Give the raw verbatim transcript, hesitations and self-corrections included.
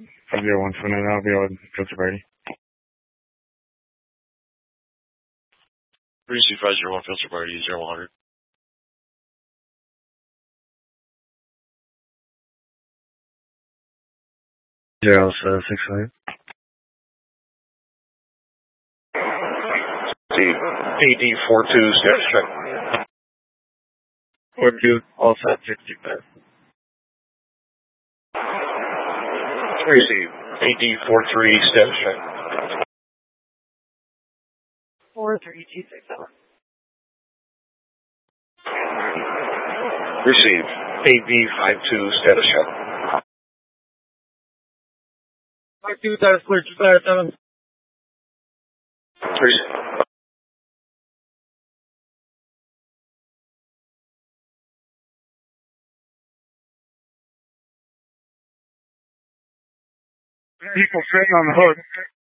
five zero one seven nine, I'll be able to filter Brady. three C five zero one, filter Brady, zero one hundred. Zero seven six five. A D four two, status check. four two, all set, sixty-five. Receive. A D four three, status check. four three two six zero. Receive. A D five two, status check. five two, status clear, two five seven. Receive. People sitting on the hook.